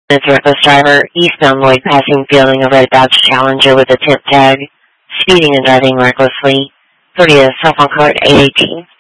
A reckless driver, eastbound Lloyd passing, fielding a red Dodge Challenger with a tip tag, speeding and driving recklessly. 30th cell phone code 818.